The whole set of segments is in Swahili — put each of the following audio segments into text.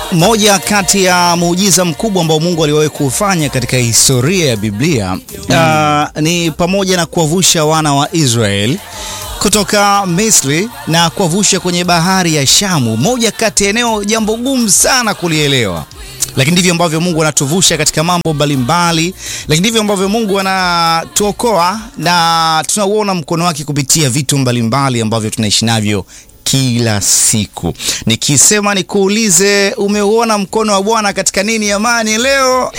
Moja kati ya muujiza mkubwa ambao Mungu aliwahi kufanya katika historia ya Biblia ni pamoja na kuwavusha wana wa Israeli kutoka Misri na kuwavusha kwenye bahari ya Shamu. Moja kati ya eneo jambo gumu sana kulielewa. Lakini ndivyo ambavyo Mungu anatuvusha katika mambo mbalimbali, lakini ndivyo ambavyo Mungu anatuokoa na tunauona mkono wake kupitia vitu mbalimbali ambavyo tunaishi navyo kila siku. Nikisema nikuulize, umeuona mkono wa Bwana katika nini amani leo?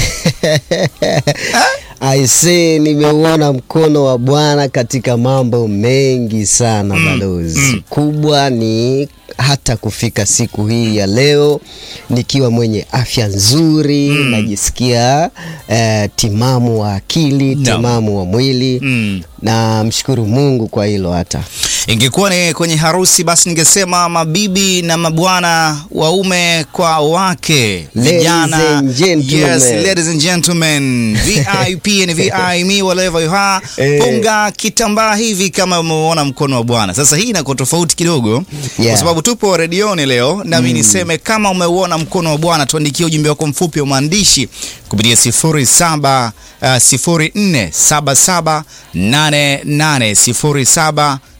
Aisee, nimeuona mkono wa Bwana katika mambo mengi sana balozi. Kubwa ni hata kufika siku hii ya leo nikiwa mwenye afya nzuri, najisikia timamu wa akili, timamu wa mwili, na mshukuru Mungu kwa hilo. Hata ingekuwa ni kwenye harusi, basi ningesema mabibi na mabwana, waume kwa wake, vijana, yes, ladies and gentlemen, VIP and VIM, whatever you are, punga kitambaa hivi kama umeona mkono wa Bwana. Sasa hii inakuwa tofauti kidogo, kwa sababu tupo redioni leo, na mimi niseme kama umeuona mkono wa Bwana, tuandikie ujumbe wako mfupi wa maandishi kupitia 0704778807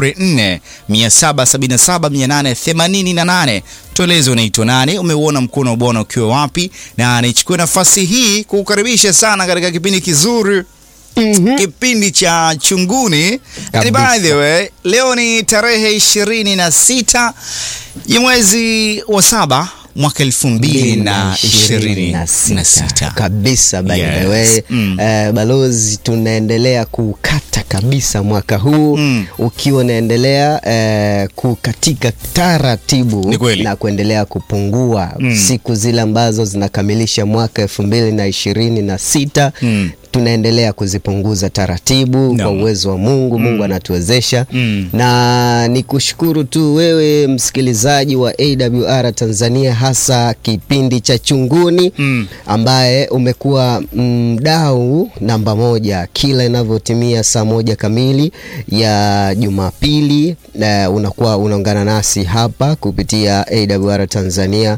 04777888. Tueleze unaitwa nani, umeuona mkono wa Bwana ukiwa wapi, na nichukue nafasi hii kukukaribisha sana katika kipindi kizuri, kipindi cha Chunguni. And by the way, leo ni tarehe 26 ya mwezi wa 7 mwaka 2026 kabisa. By the way, balozi, tunaendelea kukata kabisa mwaka huu, ukiwa naendelea kukatika taratibu na kuendelea kupungua siku zile ambazo zinakamilisha mwaka 2026. Tunaendelea kuzipunguza taratibu kwa uwezo wa Mungu. Mungu anatuwezesha. Na nikushukuru tu wewe msikilizaji wa AWR Tanzania, hasa kipindi cha Chunguni, ambaye umekuwa mdau namba moja kila inavyotimia saa 1 kamili ya Jumapili. Unakuwa unaungana nasi hapa kupitia AWR Tanzania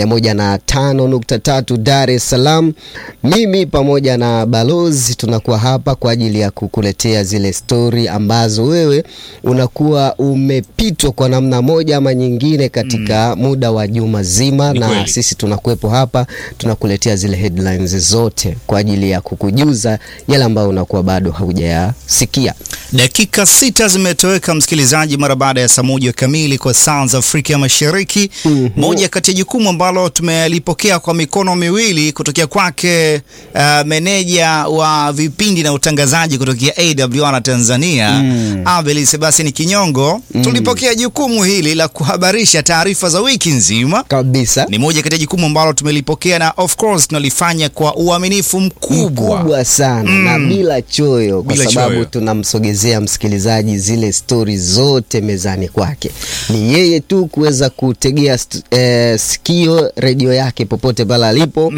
105.3 Dar es Salaam. Mimi pamoja na balozi tunakuwa hapa kwa ajili ya kukuletea zile story ambazo wewe unakuwa umepitwa kwa namna moja ama nyingine katika muda wa juma zima, na sisi tunakuepo hapa tunakuletea zile headlines zote kwa ajili ya kukujuza yale ambayo unakuwa bado haujayasikia. Dakika 6 zimetoweka msikilizaji mara baada ya saa 1 kamili kwa saa za Afrika Mashariki. Moja kati ya jukumu ambalo tumelipokea kwa mikono miwili kutokea kwake meneja wa vipindi na utangazaji kutokea AWR Tanzania, Abel Sebastian Kinyongo. Tulipokea jukumu hili la kuhabarisha taarifa za wiki nzima kabisa. Ni moja kati ya jukumu ambalo tumelipokea, na of course tunalifanya kwa uaminifu mkubwa sana na bila choyo, kwa sababu tunamsogezea msikilizaji zile stories zote mezani kwake. Ni yeye tu kuweza kutegea sikio redio yake popote pale alipo.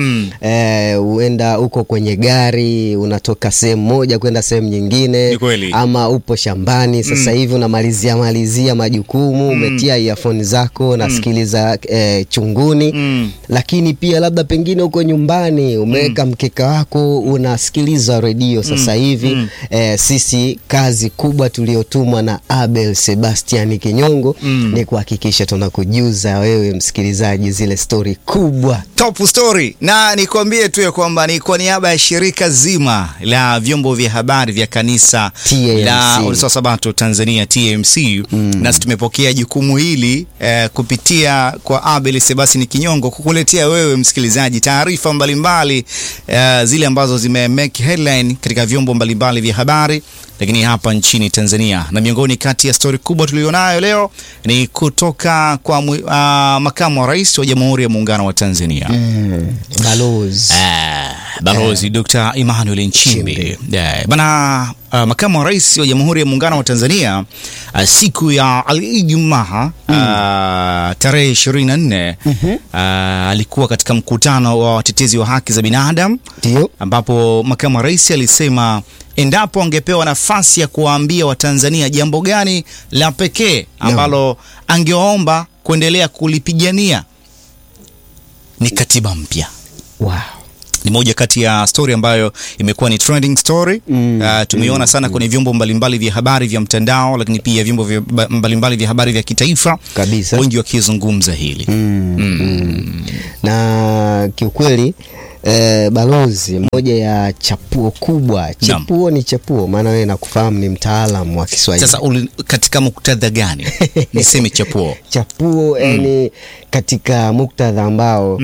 Uenda uko kwenye gari, unatoka sehemu moja kwenda sehemu nyingine, ama upo shambani sasa hivi unamalizia majukumu, umetia earphone zako na sikiliza Chunguni. Lakini pia labda pengine uko nyumbani umeweka mkeka wako unasikiliza redio sasa hivi. Sisi kazi kubwa tuliotumwa na Abel Sebastian Kinyongo ni kuhakikisha tunakujuza wewe msikilizaji zile story kubwa, top story. Na nikwambie tu ya kwamba ni kwa niaba ya shirika zima la vyombo vya habari vya kanisa la Sabato Tanzania TMC, na tumepokea jukumu hili kupitia kwa Abel Sebastian Kinyongo kukuletea wewe msikilizaji taarifa mbalimbali zile ambazo zime make headline katika vyombo mbalimbali vya habari lakini hapa nchini Tanzania. Na miongoni kati ya story kubwa tulionayo leo ni kutoka kwa makamu wa rais wa Jamhuri ya Muungano wa Tanzania, Balozi Dr. Emmanuel Nchimbi. Bana, makamu wa rais wa Jamhuri ya Muungano wa Tanzania siku ya Ijumaa tarehe 24 alikuwa katika mkutano wa watetezi wa haki za binadamu, ambapo makamu wa rais alisema endapo angepewa nafasi ya kuwaambia Watanzania jambo gani la pekee ambalo angeomba kuendelea kulipigania ni katiba mpya. Wow. Ni moja kati ya story ambayo imekuwa ni trending story. Tumeiona sana kwenye vyombo mbalimbali vya habari vya mtandao, lakini pia vyombo mbalimbali vya habari vya kitaifa kabisa, wengi wakizungumza hili. Na kiukweli balozi, moja ya chapuo kubwa. Chapuo ni chapuo, maana wewe nakufahamu ni mtaalamu wa Kiswahili. Sasa katika muktadha gani niseme chapuo? Chapuo yani katika muktadha ambao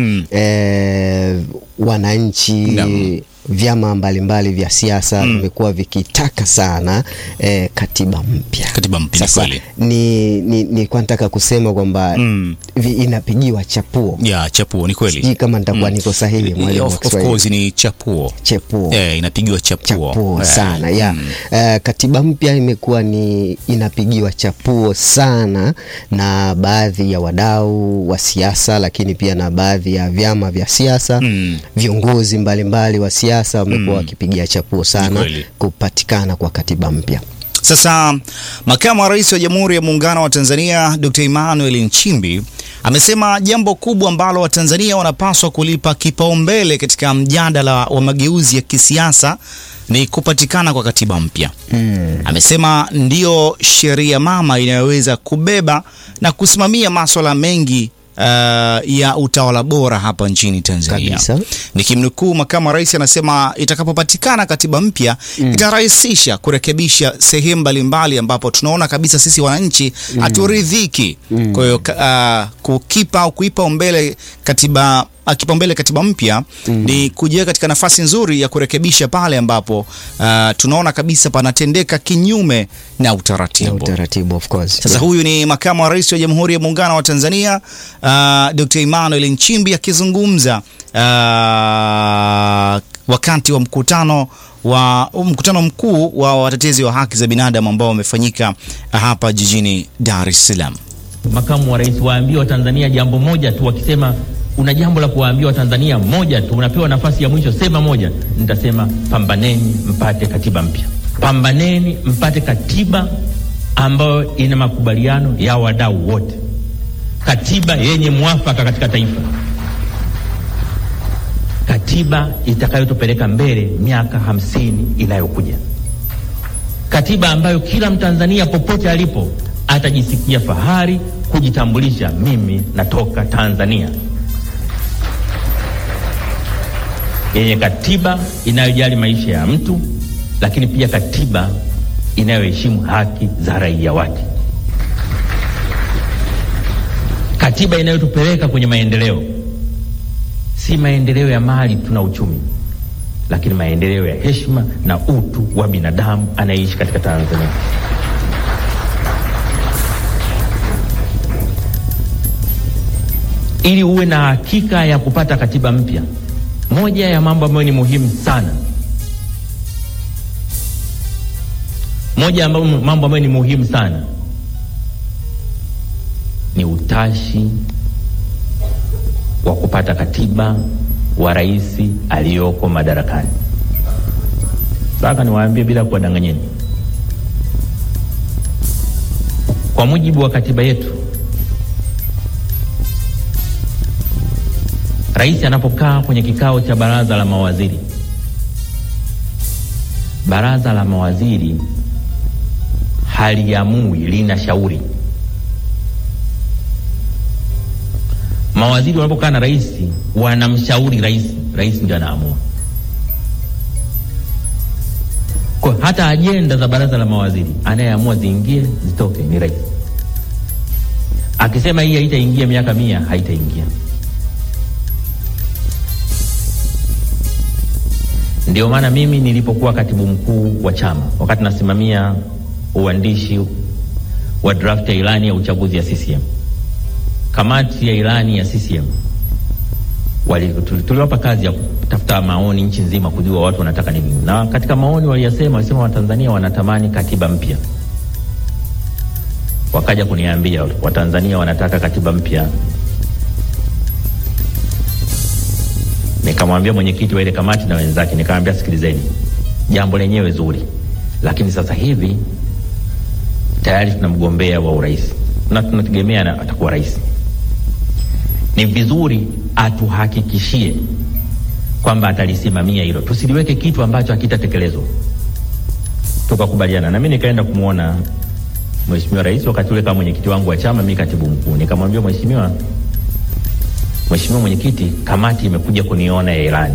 wananchi, vyama mbalimbali vya siasa vimekuwa vikitaka sana katiba mpya. Katiba mpya. Sasa ni kwa nataka kusema kwamba inapigiwa chapuo. Chapuo ni kweli. Sijui kama nitakuwa niko sahihi mwalimu. Of course ni chapuo. Chapuo. Inapigiwa chapuo. Chapuo sana. Katiba mpya imekuwa inapigiwa chapuo sana na baadhi ya wadau wa siasa, lakini pia na baadhi ya vyama vya siasa, viongozi mbalimbali wa siasa wamekuwa wakipigia chapuo sana kupatikana kwa katiba mpya. Sasa Makamu wa Rais wa Jamhuri ya Muungano wa Tanzania Dr. Emmanuel Nchimbi amesema jambo kubwa ambalo Watanzania wanapaswa kulipa kipaumbele katika mjadala wa mageuzi ya kisiasa ni kupatikana kwa katiba mpya. Amesema ndio sheria mama inayoweza kubeba na kusimamia masuala mengi ya utawala bora hapa nchini Tanzania. Nikimnukuu Makamu wa Rais, anasema itakapopatikana katiba mpya itarahisisha kurekebisha sehemu mbalimbali ambapo tunaona kabisa sisi wananchi haturidhiki. Kwa hiyo kuipa umbele katiba mpya ni kujiweka katika nafasi nzuri ya kurekebisha pale ambapo tunaona kabisa panatendeka kinyume na utaratibu. Of course. Sasa huyu ni Makamu wa Rais wa Jamhuri ya Muungano wa Tanzania Dr. Emmanuel Nchimbi akizungumza wakati wa mkutano mkuu wa watetezi wa haki za binadamu ambao umefanyika hapa jijini Dar es Salaam. Makamu wa Rais, waambie Watanzania jambo moja tu. Wakisema una jambo la kuwaambia Watanzania moja tu, unapewa nafasi ya mwisho, sema moja. Nitasema pambaneni mpate katiba mpya. Pambaneni mpate katiba ambayo ina makubaliano ya wadau wote. Katiba yenye mwafaka katika taifa. Katiba itakayotupeleka mbele miaka 50 inayokuja. Katiba ambayo kila Mtanzania popote alipo atajisikia fahari kujitambulisha, mimi natoka Tanzania. Yenye katiba inayojali maisha ya mtu, lakini pia katiba inayoheshimu haki za raia wake. Katiba inayotupeleka kwenye maendeleo. Si maendeleo ya mali tuna uchumi, lakini maendeleo ya heshima na utu wa binadamu anayeishi katika Tanzania. Ili uwe na hakika ya kupata katiba mpya, moja ya mambo ambayo ni muhimu sana, ni utashi wa kupata katiba wa rais aliyoko madarakani. Sasa niwaambie bila kuwadanganyeni, kwa mujibu wa katiba yetu, rais anapokaa kwenye kikao cha baraza la mawaziri, baraza la mawaziri haliamui, linashauri. Mawaziri wanapokaa na rais wanamshauri rais, rais ndiye anaamua. Kwa hata ajenda za baraza la mawaziri anayeamua ziingie zitoke ni rais. Akisema hii haitaingia miaka 100, haitaingia. Ndio maana mimi nilipokuwa katibu mkuu wa chama, wakati nasimamia uandishi wa draft ya ilani ya uchaguzi ya CCM, kamati ya ilani ya CCM tuliwapa kazi ya kutafuta maoni nchi nzima kujua watu wanataka nini. Na katika maoni walisema Watanzania wanatamani katiba mpya. Wakaja kuniambia Watanzania wanataka katiba mpya. Nikamwambia mwenyekiti wa ile kamati na wenzake, nikamwambia sikilizeni, jambo lenyewe zuri, lakini sasa hivi tayari tuna mgombea wa urais na tunategemea atakuwa rais. Ni vizuri atuhakikishie kwamba atalisimamia hilo, tusiliweke kitu ambacho hakitatekelezwa. Tukakubaliana, na mimi nikaenda kumuona Mheshimiwa Rais wakati ule kama mwenyekiti wangu wa chama, mimi katibu mkuu. Nikamwambia Mheshimiwa Mwenyekiti, kamati imekuja kuniona ya ilani.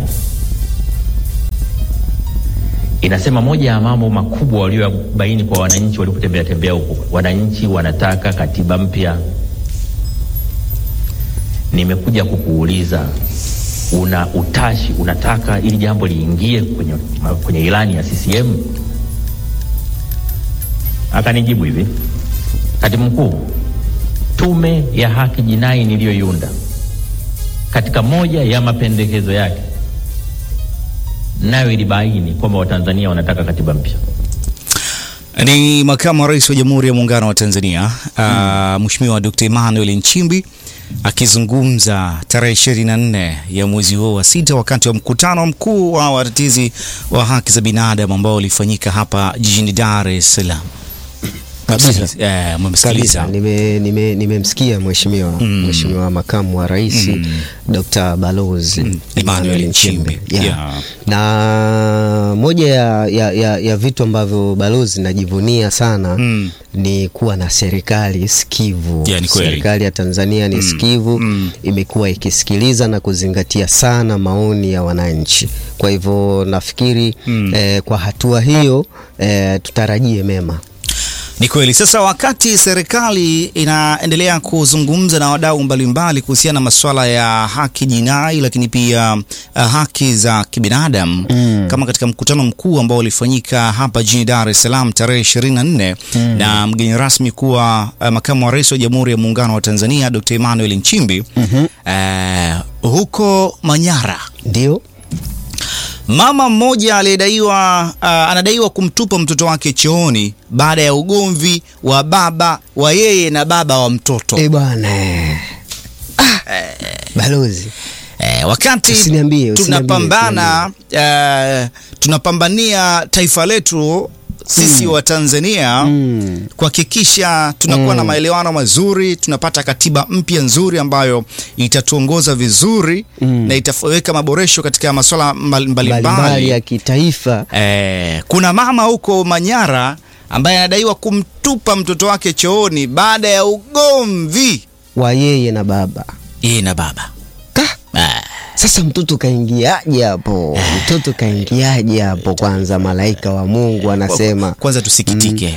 Inasema moja ya mambo makubwa waliobaini kwa wananchi walipotembea huko, wananchi wanataka katiba mpya. Nimekuja kukuuliza, una utashi, unataka ili jambo liingie kwenye ilani ya CCM? Akanijibu hivi, Katibu Mkuu, Tume ya Haki Jinai niliyoiunda, katika moja ya mapendekezo yake nayo ilibaini kwamba Watanzania wanataka katiba mpya. Ni Makamu wa Rais wa Jamhuri ya Muungano wa Tanzania, Mheshimiwa Dr. Emmanuel Nchimbi akizungumza tarehe 24 ya mwezi huu wa 6 wakati wa mkutano mkuu wa watetezi wa haki za binadamu ambao ulifanyika hapa jijini Dar es Salaam. Kabisa. Nimemsikia Mheshimiwa Makamu wa Rais Dr. Balozi Emmanuel Nchimbi. Na moja ya vitu ambavyo balozi najivunia sana ni kuwa na serikali sikivu. Serikali ya Tanzania ni sikivu, imekuwa ikisikiliza na kuzingatia sana maoni ya wananchi. Kwa hivyo nafikiri kwa hatua hiyo tutarajie mema. Ni kweli. Sasa wakati serikali inaendelea kuzungumza na wadau mbalimbali kuhusiana na masuala ya haki jinai, lakini pia haki za kibinadamu, kama katika mkutano mkuu ambao ulifanyika hapa jijini Dar es Salaam tarehe 24 na mgeni rasmi kuwa Makamu wa Rais wa Jamhuri ya Muungano wa Tanzania Dr. Emmanuel Nchimbi, huko Manyara ndio mama mmoja anadaiwa kumtupa mtoto wake chooni baada ya ugomvi wa baba wa yeye na baba wa mtoto. Bwana. Balozi. Wakati tunapambania taifa letu sisi wa Tanzania kuhakikisha tunakuwa na maelewano mazuri, tunapata katiba mpya nzuri ambayo itatuongoza vizuri na itaweka maboresho katika masuala mbalimbali ya kitaifa. Kuna mama huko Manyara ambaye anadaiwa kumtupa mtoto wake chooni baada ya ugomvi wa yeye na baba. Sasa mtoto kaingiaje hapo? Mtoto kaingiaje hapo? Kwanza malaika wa Mungu anasema kwanza tusikitike.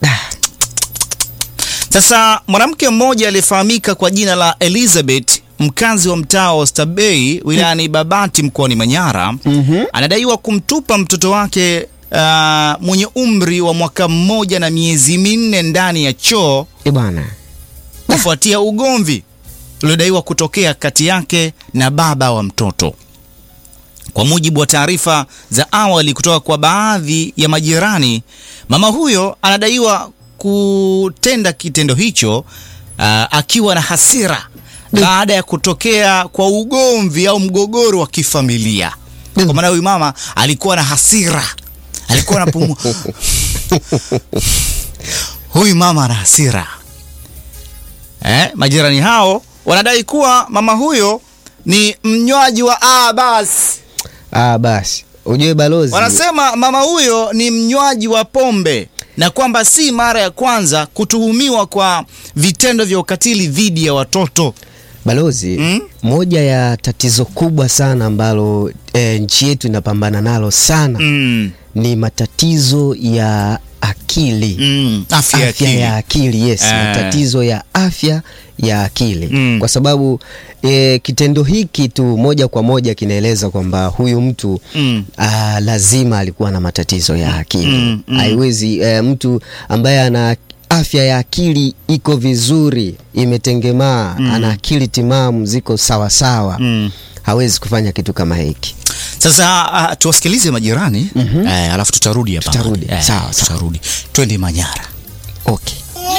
Sasa mwanamke mmoja aliyefahamika kwa jina la Elizabeth, mkazi wa mtaa wa Oysterbay wilayani Babati mkoani Manyara, anadaiwa kumtupa mtoto wake mwenye umri wa mwaka 1 na miezi 4 ndani ya choo bwana, kufuatia ugomvi uliodaiwa kutokea kati yake na baba wa mtoto. Kwa mujibu wa taarifa za awali kutoka kwa baadhi ya majirani, mama huyo anadaiwa kutenda kitendo hicho akiwa na hasira baada ya kutokea kwa ugomvi au mgogoro wa kifamilia. Kwa maana huyu mama alikuwa na hasira, alikuwa na huyu mama ana hasira. Majirani hao wanadai kuwa mama huyo ni mnywaji wa basi. Ujue balozi, wanasema mama huyo ni mnywaji wa pombe na kwamba si mara ya kwanza kutuhumiwa kwa vitendo vya ukatili dhidi ya watoto. Balozi, moja ya tatizo kubwa sana ambalo nchi yetu inapambana nalo sana ni matatizo ya akili. Afya ya akili. Yes, matatizo ya afya ya akili. Kwa sababu kitendo hiki tu moja kwa moja kinaeleza kwamba huyu mtu lazima alikuwa na matatizo ya akili. Haiwezi mtu ambaye ana afya ya akili iko vizuri, imetengemaa, ana akili timamu ziko sawa sawa, hawezi kufanya kitu kama hiki. Sasa tuwasikilize majirani, alafu tutarudi hapa. Sawa. Tutarudi. Twende Manyara. Okay.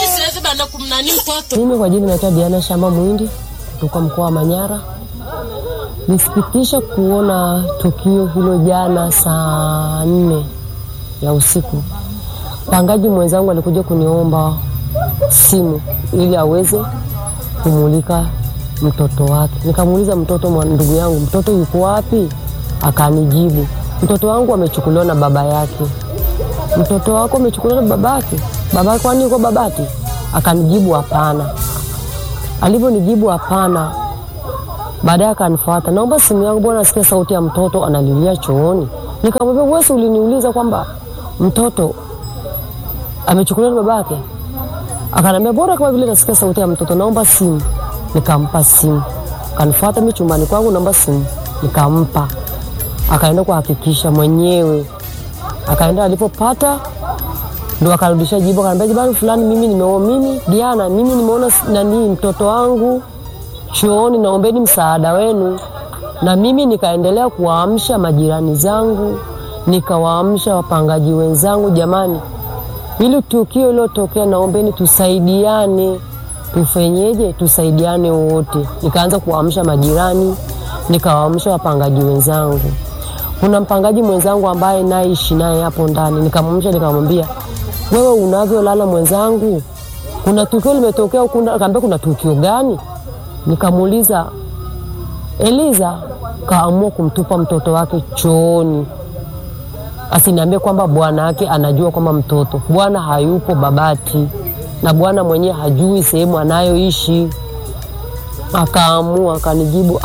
Mimi kwa jina naitwa Diana Shamba Mwindi, kutoka mkoa wa Manyara. Nisikitisha kuona tukio hilo jana saa 4 ya usiku. Pangaji mwenzangu alikuja kuniomba simu ili aweze kumulika mtoto wake. Nikamuuliza mtoto, ndugu yangu, mtoto yuko wapi? Akanijibu, mtoto wangu amechukuliwa na baba yake. Mtoto wako amechukuliwa na babake? Babake kwani yuko Babati? Akanijibu hapana. Aliponijibu hapana, baadaye akanifuata, naomba simu yangu bwana, nasikia sauti ya mtoto analilia chooni. Nikamwambia, wewe uliniuliza kwamba mtoto amechukuliwa na babake? Akaniambia, bora kama vile nasikia sauti ya mtoto, naomba simu. Nikampa simu. Akanifuata mimi chumbani kwangu, naomba simu. Nikampa. Akaenda kuhakikisha mwenyewe. Akaenda, alipopata ndio akarudisha jibu, akaniambia, bwana fulani, mimi Diana, mimi nimeona nani mtoto wangu chooni, naombeni msaada wenu. Na mimi nikaendelea kuwaamsha majirani zangu, nikawaamsha wapangaji wenzangu, jamani, hili tukio lilotokea, naombeni tusaidiane. Tufenyeje? Tusaidiane wote. Nikaanza kuwaamsha majirani, nikawaamsha wapangaji wenzangu. Kuna mpangaji mwenzangu ambaye naishi naye hapo ndani, nikamwamsha, nikamwambia, wewe unavyolala mwenzangu, kuna tukio limetokea huko. Akaambia, kuna tukio gani? Nikamuuliza, Eliza kaamua kumtupa mtoto wake chooni. Asiniambie kwamba bwana yake anajua kwamba mtoto. Bwana hayupo Babati na bwana mwenyewe hajui sehemu anayoishi. Akaamua, akanijibu,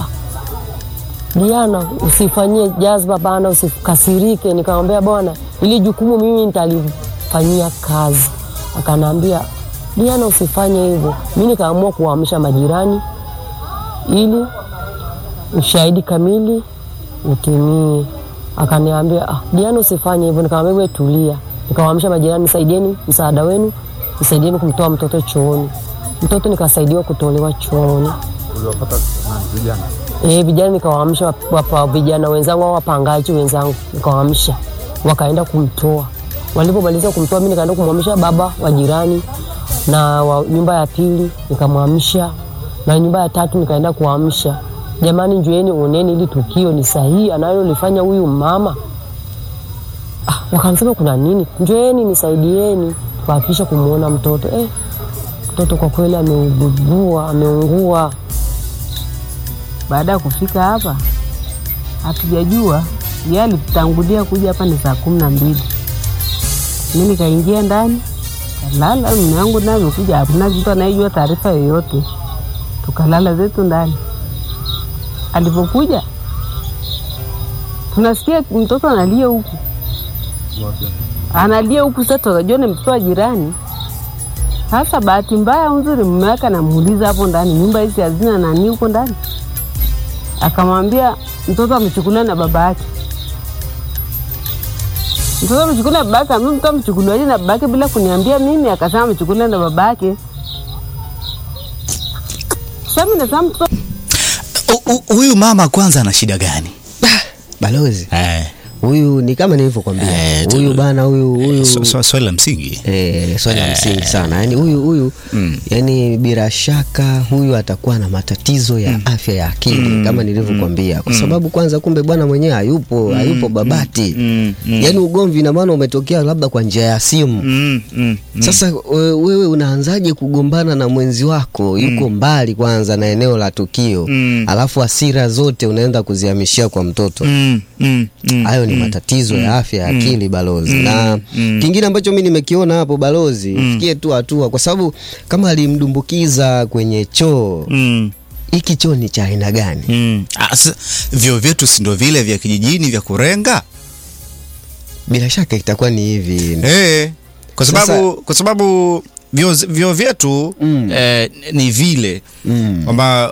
Diana, usifanyie jazba bana, usikasirike. Nikamwambia, bwana, ili jukumu mimi nitalifanyia kazi. Akaniambia, Diana, usifanye hivyo. Mimi nikaamua kuwaamsha majirani ili ushahidi kamili utimie. Akaniambia, Diana, usifanye hivyo. Nikamwambia, wewe tulia. Nikawaamsha majirani, nisaidieni msaada wenu, nisaidieni kumtoa mtoto chooni. Mtoto nikasaidiwa kutolewa chooni. Uliwapata vijana? Vijana nikawaamsha, vijana wenzangu au wapangaji wenzangu, nikawaamsha, wakaenda kumtoa. Walipomaliza kumtoa, mimi nikaenda kumwamsha baba wa jirani na wa nyumba ya pili, nikamwamsha, na nyumba ya tatu nikaenda kuamsha, jamani, njoeni oneni ili tukio ni sahihi analolifanya huyu mama. Wakanisema, kuna nini? Njoeni nisaidieni kuhakikisha kumuona mtoto. Mtoto kwa kweli ameungua. Baada ya kufika hapa, hatujajua yeye alitangulia kuja hapa ni saa 12. Mimi nikaingia ndani, kalala, mume wangu naye amekuja, hakuna mtu anayejua taarifa yoyote. Tukalala zetu ndani. Alipokuja, tunasikia mtoto analia huku. Analia huku, sasa tukajua ni mtoto wa jirani. Sasa bahati mbaya nzuri, mume wake anamuuliza hapo ndani, nyumba hizi hazina nani huko ndani? Akamwambia, mtoto amechukuliwa na baba yake. Mtoto amechukuliwa na baba yake? Mimi mtoto amechukuliwa na baba yake bila kuniambia mimi? Akasema amechukuliwa na baba yake. Sasa mimi nasema mtoto huyu mama kwanza ana shida gani? Balozi. Huyu ni kama nilivyokuambia. Huyu bana, huyu swali la msingi. Swali la msingi sana. Yaani huyu yani bila shaka huyu atakuwa na matatizo ya afya ya akili kama nilivyokuambia. Kwa sababu kwanza kumbe bwana mwenyewe hayupo Babati. Yaani ugomvi na maana umetokea labda kwa njia ya simu. Sasa wewe unaanzaje kugombana na mwenzi wako yuko mbali kwanza na eneo la tukio, alafu hasira zote unaenda kuzihamishia kwa mtoto? Hayo ni matatizo ya afya ya akili, balozi. Na kingine ambacho mimi nimekiona hapo, balozi, fikie tu hatua, kwa sababu kama alimdumbukiza kwenye choo, hiki choo ni cha aina gani? Vyo vyetu si ndio vile vya kijijini vya kurenga? Bila shaka itakuwa ni hivi. Kwa sababu vyo vyetu ni vile kwamba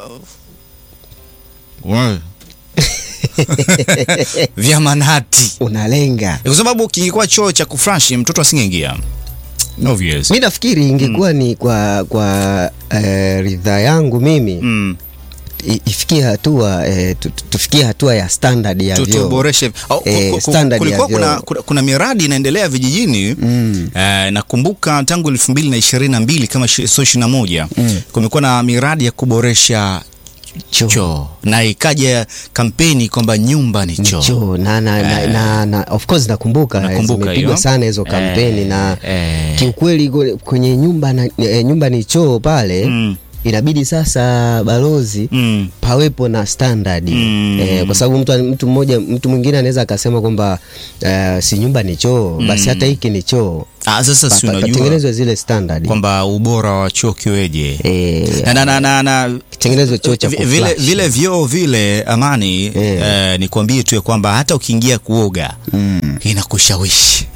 vya manati unalenga, kwa sababu kingekuwa choo cha kufresh mtoto asingeingia. Obvious. Mimi nafikiri ingekuwa ni kwa ridhaa yangu mimi, ifikie hatua tufikie hatua ya standard ya vyoo. Tuboreshe standard ya vyoo. Kuna miradi inaendelea vijijini. Nakumbuka tangu 2022 kama sio 21 kumekuwa na miradi ya kuboresha choo na ikaja kampeni kwamba nyumba ni choo. Na of course nakumbuka zimepigwa sana hizo kampeni. Na kiukweli kwenye nyumba ni choo pale, inabidi sasa balozi pawepo na standard. Kwa sababu mtu mwingine anaweza akasema kwamba si nyumba ni choo, basi hata hiki ni choo. Sasa si unajua tengenezwe zile standard kwamba ubora wa choo kiweje. na tengenezwe choo cha vile vyoo vile Amani. Nikwambie tu kwamba hata ukiingia kuoga inakushawishi.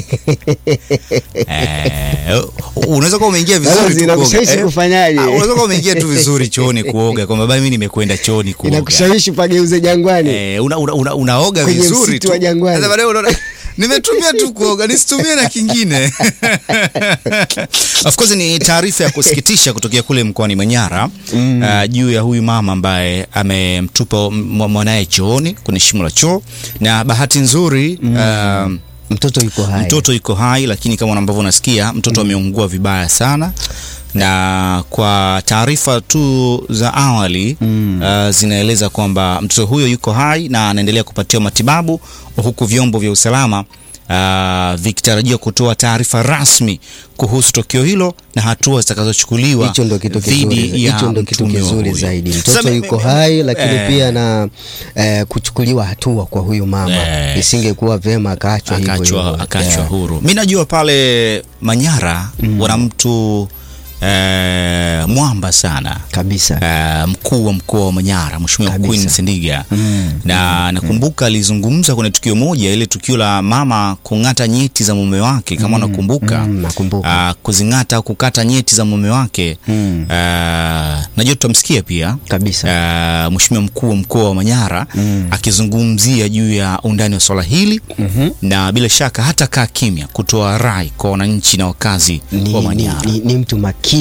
Unaweza kuwa umeingia vizuri kuoga. Kufanyaje? Unaweza kuwa umeingia tu vizuri chooni kuoga kwamba bali mimi nimekwenda chooni kuoga. Inakushawishi pageuze Jangwani. Unaoga vizuri tu. Sasa baadaye unaona nimetumia tu kuoga, nisitumie na kingine. Of course ni taarifa ya kusikitisha kutokea kule mkoani Manyara juu ya huyu mama ambaye amemtupa mwanae chooni kwenye shimo la choo, na bahati nzuri mtoto yuko hai, lakini kama ambavyo unasikia mtoto ameungua vibaya sana. Na kwa taarifa tu za awali zinaeleza kwamba mtoto huyo yuko hai na anaendelea kupatiwa matibabu, huku vyombo vya usalama vikitarajiwa kutoa taarifa rasmi kuhusu tukio hilo na hatua zitakazochukuliwa. Hicho ndio kitu kizuri zaidi. Mtoto yuko hai, lakini pia na kuchukuliwa hatua kwa huyu mama. Isingekuwa vema akaachwa huru. Mimi najua pale Manyara wana mtu mwamba sana kabisa, mkuu wa mkoa wa Manyara, Mheshimiwa Queen Sendiga. Na nakumbuka alizungumza kwenye tukio moja, ile tukio la mama kung'ata nyeti za mume wake, kama unakumbuka. Kuzing'ata au kukata nyeti za mume wake. Najua tutamsikia pia kabisa Mheshimiwa mkuu wa mkoa wa Manyara akizungumzia juu ya undani wa swala hili. Na bila shaka hata kaa kimya kutoa rai kwa wananchi na wakazi wa Manyara. Ni mtu makini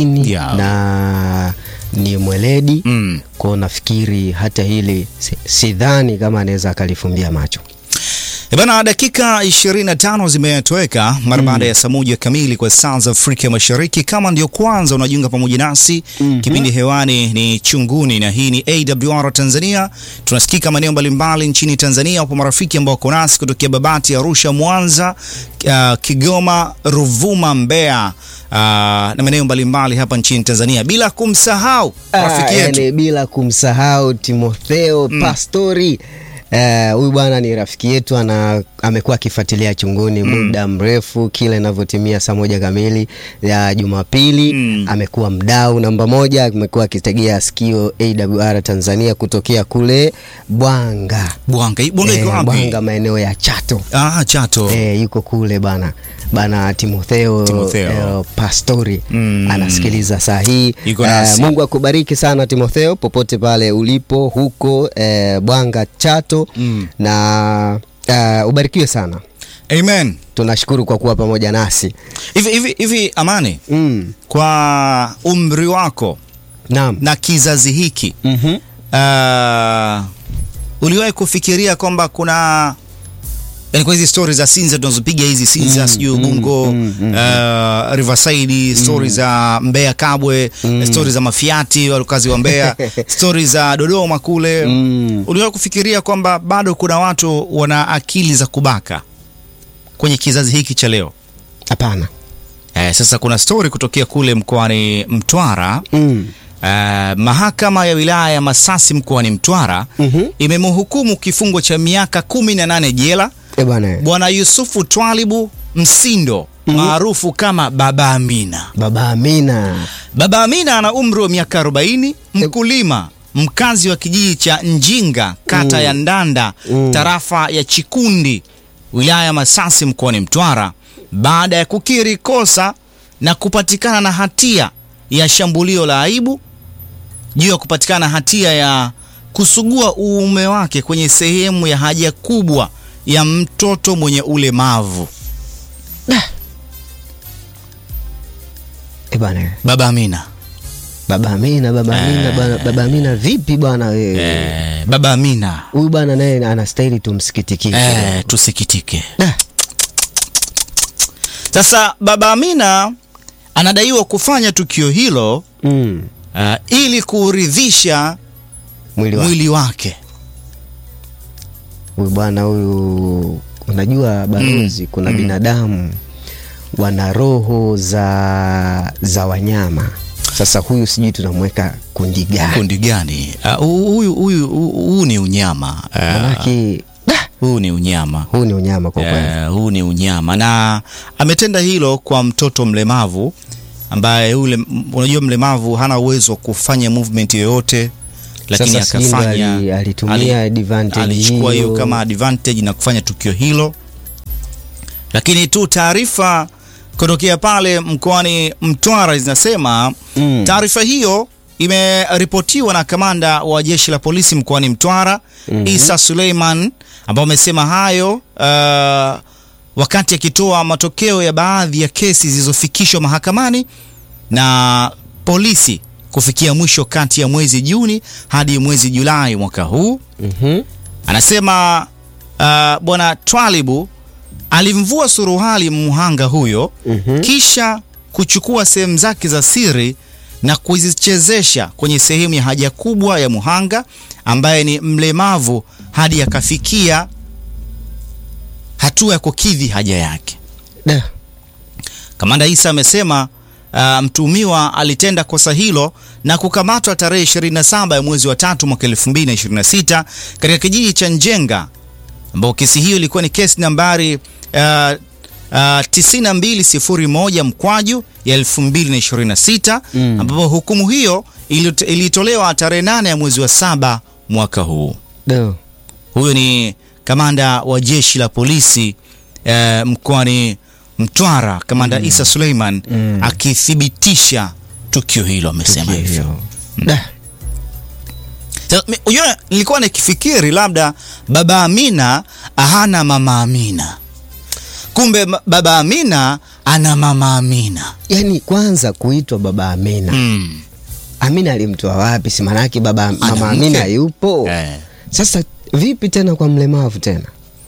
na ni mweledi. Kwa nafikiri hata hili sidhani kama anaweza akalifumbia macho. Bana, dakika 25 zimetoweka mara baada ya saa 1 kamili kwa saa za Afrika Mashariki. Kama ndio kwanza unajiunga pamoja nasi, kipindi hewani ni Chunguni na hii ni AWR Tanzania. Tunasikika maeneo mbalimbali nchini Tanzania. Wapo marafiki ambao wako nasi kutokea Babati, Arusha, Mwanza, Kigoma, Ruvuma, Mbeya na maeneo mbalimbali hapa nchini Tanzania, bila kumsahau rafiki yetu, bila kumsahau Timotheo Pastori. Huyu bwana ni rafiki yetu, amekuwa akifuatilia Chunguni muda mrefu. Kila inavyotimia saa 1 kamili ya Jumapili amekuwa mdau namba 1, amekuwa akitegea sikio AWR Tanzania kutokea kule Bwanga iko wapi? Bwanga, maeneo ya Chato. Chato. Yuko kule bana Timotheo Pastori anasikiliza saa hii. Mungu akubariki sana Timotheo, popote pale ulipo huko Bwanga, Chato. Na ubarikiwe sana. Amen. Tunashukuru kwa kuwa pamoja nasi. Hivi Amani, kwa umri wako na kizazi hiki uliwahi kufikiria kwamba kuna kwa hizi stories za Sinza tunazopiga hizi Sinza sijui Ubungo, Riverside, stories za Mbeya Kabwe, stories za mafiati wakazi wa Mbeya, stories za Dodoma kule, uliwahi kufikiria kwamba bado kuna watu wana akili za kubaka kwenye kizazi hiki cha leo? Hapana. Sasa kuna story kutokea kule mkoani Mtwara. Mahakama ya wilaya ya Masasi mkoani Mtwara imemhukumu kifungo cha miaka 18 jela Bwana Yusufu Twalibu Msindo maarufu kama Baba Amina. Baba Amina ana umri wa miaka 40, mkulima, mkazi wa kijiji cha Njinga, kata ya Ndanda, tarafa ya Chikundi, wilaya ya Masasi mkoani Mtwara, baada ya kukiri kosa na kupatikana na hatia ya shambulio la aibu juu ya kupatikana hatia ya kusugua uume wake kwenye sehemu ya haja kubwa ya mtoto mwenye ulemavu. Baba Amina. Baba Amina vipi bwana wewe? Baba Amina. Huyu bwana naye anastahili tumsikitikie. Tusikitike. Sasa Baba Amina anadaiwa kufanya tukio hilo ili kuridhisha mwili wake. Huyu bwana huyu, unajua balozi, kuna binadamu wana roho za wanyama. Sasa huyu sijui tunamweka kundi gani? Huyu ni unyama. Manake Huu ni unyama kwa kweli. Huu ni unyama, na ametenda hilo kwa mtoto mlemavu ambaye unajua mlemavu hana uwezo wa kufanya movement yoyote, lakini akafanya, alitumia advantage, alichukua hiyo kama advantage na kufanya tukio hilo. Lakini tu taarifa kutokea pale mkoani Mtwara zinasema taarifa hiyo imeripotiwa na kamanda wa jeshi la polisi mkoani Mtwara, Isa Suleiman, ambao amesema hayo wakati akitoa matokeo ya baadhi ya kesi zilizofikishwa mahakamani na polisi kufikia mwisho kati ya mwezi Juni hadi mwezi Julai mwaka huu. Anasema bwana Twalibu alimvua suruhali mhanga huyo kisha kuchukua sehemu zake za siri na kuzichezesha kwenye sehemu ya haja kubwa ya mhanga ambaye ni mlemavu hadi akafikia hatua ya kukidhi haja yake. Kamanda Isa amesema mtuhumiwa alitenda kosa hilo na kukamatwa tarehe 27 ya mwezi wa 3 mwaka 2026 katika kijiji cha Njenga, ambapo kesi hiyo ilikuwa ni kesi nambari 9201 mkwaju ya 2026, ambapo hukumu hiyo ilitolewa tarehe 8 ya mwezi wa 7 mwaka huu. Huyo ni kamanda wa jeshi la polisi mkoani Mtwara, kamanda Isa Suleiman, akithibitisha tukio hilo. Amesema hivyo. Unajua, nilikuwa nikifikiri labda baba Amina hana mama Amina, kumbe baba Amina ana mama Amina. Yani kwanza kuitwa baba Amina, Amina alimtoa wapi? Si maana yake mama Amina yupo. Sasa vipi tena kwa mlemavu tena?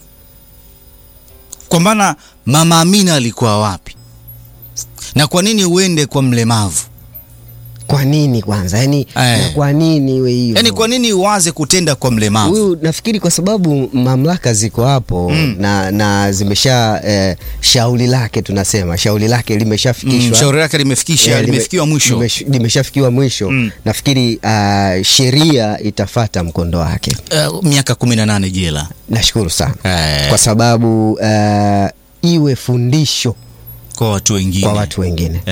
Kwa maana mama Amina alikuwa wapi? Na kwa nini uende kwa mlemavu? Kwa nini kwanza? Yani kwa nini iwe hivyo? Yani kwa nini uanze kutenda kwa mlemavu? Huyu nafikiri kwa sababu mamlaka ziko hapo na zimesha shauri lake, tunasema shauri lake limeshafikishwa. Shauri lake limefikiwa mwisho. Limeshafikiwa mwisho. Nafikiri sheria itafuata mkondo wake. Miaka 18 jela. Nashukuru sana. Kwa sababu iwe fundisho kwa watu wengine.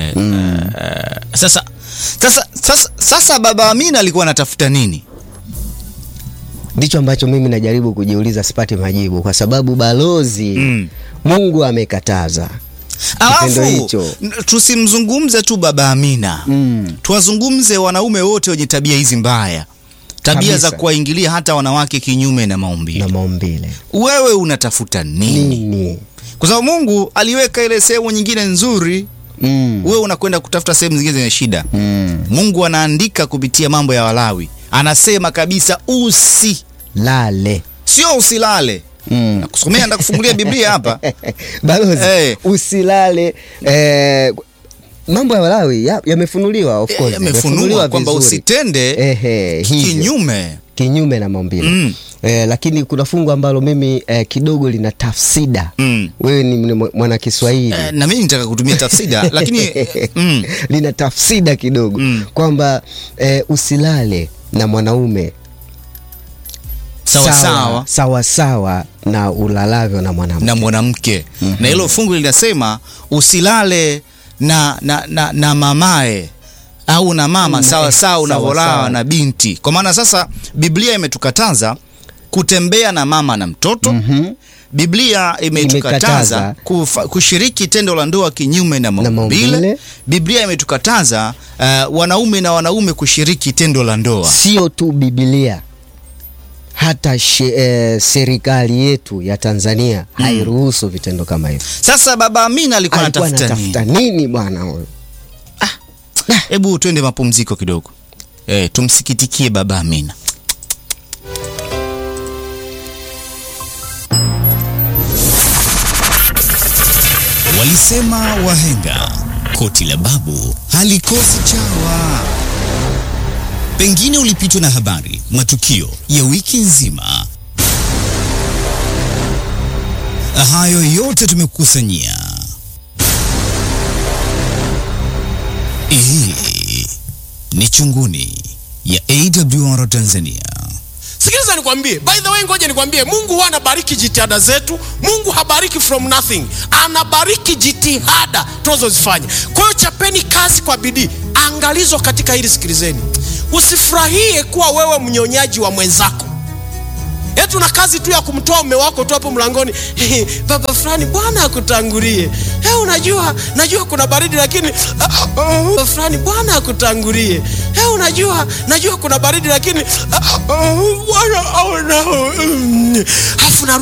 Sasa baba Amina alikuwa anatafuta nini? Ndicho ambacho mimi najaribu kujiuliza, sipati majibu, kwa sababu balozi Mungu amekataza. Alafu tusimzungumze tu baba Amina, tuwazungumze wanaume wote wenye tabia hizi mbaya, tabia za kuwaingilia hata wanawake kinyume na maumbile. Wewe unatafuta nini? Kwa sababu Mungu aliweka ile sehemu nyingine nzuri. Wewe unakwenda kutafuta sehemu zingine zenye shida. Mungu anaandika kupitia Mambo ya Walawi, anasema kabisa usilale. Sio usilale. Nakusomea, ndakufungulia Biblia hapa. Balozi, usilale. Mambo ya Walawi yamefunuliwa, of course. Yamefunuliwa kwamba usitende kinyume na maumbile. Lakini kuna fungu ambalo mimi kidogo lina tafsida. Wewe ni mwana Kiswahili. Na mimi nitaka kutumia tafsida lakini lina tafsida kidogo kwamba usilale na mwanaume sawa na ulalavyo na mwanamke. Na hilo fungu linasema usilale na mamae au na mama sawa unavolala na binti. Kwa maana sasa Biblia imetukataza kutembea na mama na mtoto. Biblia imetukataza kushiriki tendo la ndoa kinyume na maumbile. Biblia imetukataza wanaume na wanaume kushiriki tendo la ndoa. Sio tu Biblia, hata serikali yetu ya Tanzania hairuhusu vitendo kama hivyo. Sasa baba Amina alikuwa anatafuta nini bwana huyo? Hebu twende mapumziko kidogo. Tumsikitikie baba Amina. Walisema wahenga, koti la babu halikosi chawa. Pengine ulipitwa na habari, matukio ya wiki nzima. Hayo yote tumekukusanyia. ni Chunguni ya AWR Tanzania. Sikiliza nikwambie, by the way, ngoja nikwambie, Mungu huwa anabariki jitihada zetu. Mungu habariki from nothing, anabariki jitihada tunazozifanya. Kwa hiyo chapeni kazi kwa bidii. Angalizo katika hili, sikilizeni, usifurahie kuwa wewe mnyonyaji wa mwenzako. Eti una kazi tu ya kumtoa mume wako tu hapo mlangoni, baba fulani Bwana akutangulie. Najua kuna baridi lakini baba fulani Bwana akutangulie. Najua kuna baridi lakini Bwana aona.